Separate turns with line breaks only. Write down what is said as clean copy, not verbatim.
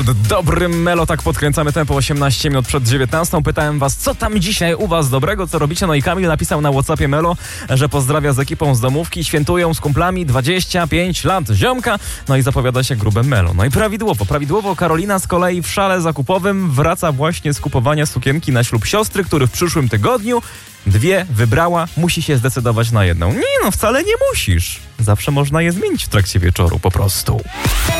Dobrym Melo, tak podkręcamy tempo 18 minut przed 19. Pytałem was, co tam dzisiaj u was dobrego, co robicie? No i Kamil napisał na WhatsAppie Melo, że pozdrawia z ekipą z domówki, świętują z kumplami 25 lat ziomka, no i zapowiada się grube Melo. No i prawidłowo Karolina z kolei w szale zakupowym wraca właśnie z kupowania sukienki na ślub siostry, który w przyszłym tygodniu 2 wybrała, musi się zdecydować na jedną. Nie no, wcale nie musisz. Zawsze można je zmienić w trakcie wieczoru, po prostu.